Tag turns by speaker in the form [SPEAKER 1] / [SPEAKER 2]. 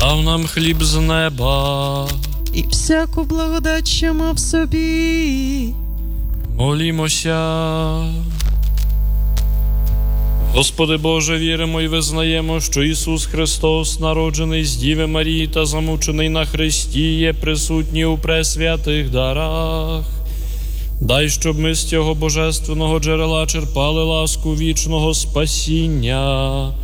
[SPEAKER 1] Дав нам хліб з неба,
[SPEAKER 2] і всяку благодать, що мав собі.
[SPEAKER 1] молімося. Господи Боже, віримо і визнаємо, що Ісус Христос, народжений з Діви Марії та замучений на хресті, є присутній у пресвятих дарах. Дай, щоб ми з цього божественного джерела черпали ласку вічного спасіння